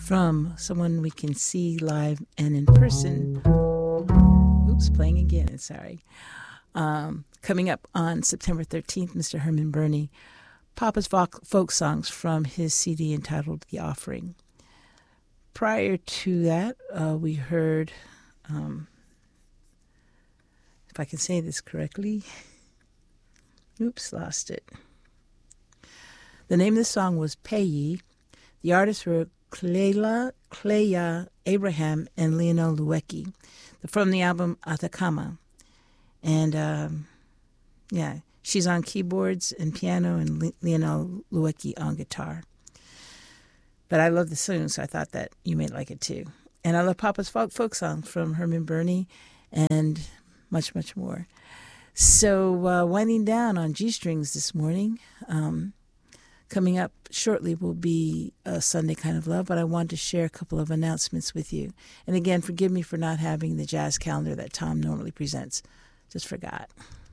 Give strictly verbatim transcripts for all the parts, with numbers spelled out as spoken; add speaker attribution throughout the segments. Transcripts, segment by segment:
Speaker 1: from someone we can see live and in person. Oops, playing again, sorry. Um, coming up on September thirteenth, Mister Herman Burney, Papa's folk songs from his C D entitled The Offering. Prior to that, uh, we heard, um, if I can say this correctly, oops, lost it. The name of the song was Peyi. The artists were Cleia, Cleia Abraham and Lionel Luecki from the album Atacama. And, um, yeah, she's on keyboards and piano and Le- Lionel Luecki on guitar. But I love the tune, so I thought that you may like it too. And I love Papa's folk, folk songs from Herman Burney and much, much more. So uh, winding down on G-Strings this morning. Um, coming up shortly will be a Sunday Kind of Love, but I wanted to share a couple of announcements with you. And again, forgive me for not having the jazz calendar that Tom normally presents. Just forgot.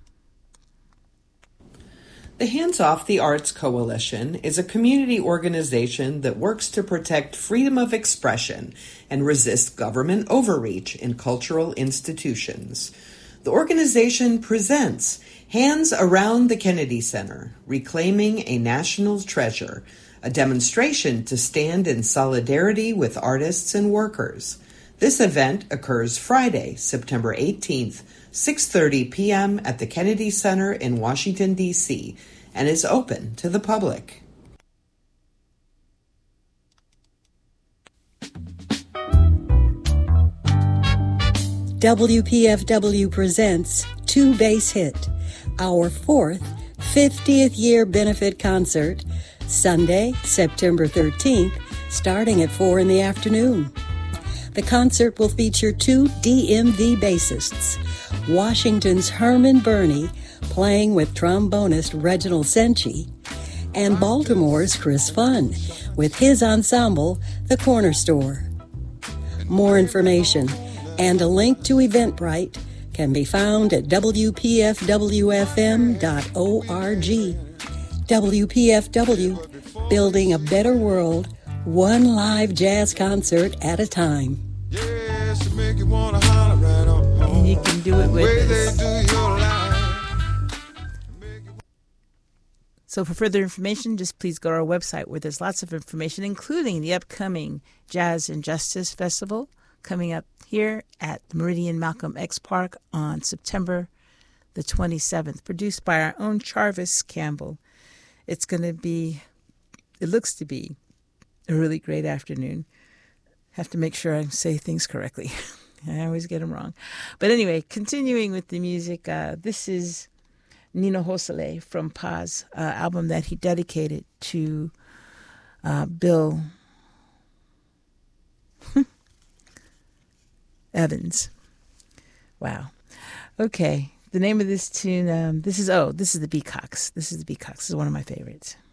Speaker 2: The Hands Off the Arts Coalition is a community organization that works to protect freedom of expression and resist government overreach in cultural institutions. The organization presents Hands Around the Kennedy Center, Reclaiming a National Treasure, a demonstration to stand in solidarity with artists and workers. This event occurs Friday, September eighteenth, six thirty p.m. at the Kennedy Center in Washington, D C, and is open to the public.
Speaker 3: W P F W presents Two Bass Hit, our fourth fiftieth year benefit concert, Sunday, September thirteenth, starting at four in the afternoon. The concert will feature two D M V bassists, Washington's Herman Burney, playing with trombonist Reginald Senchi, and Baltimore's Chris Funn, with his ensemble, The Corner Store. More information and a link to Eventbrite can be found at w p f w f m dot org. W P F W, building a better world, one live jazz concert at a time.
Speaker 1: And you can do it with us. So for further information, just please go to our website where there's lots of information, including the upcoming Jazz and Justice Festival coming up here at the Meridian Malcolm X Park on September the twenty-seventh, produced by our own Charvis Campbell. It's going to be, it looks to be, a really great afternoon. Have to make sure I say things correctly. I always get them wrong. But anyway, continuing with the music, uh, this is Nino Hosele from Paz, uh, album that he dedicated to uh, Bill Evans. Wow. Okay. The name of this tune, um, this is, oh, this is the Beacocks. This is the Beacocks. This is one of my favorites.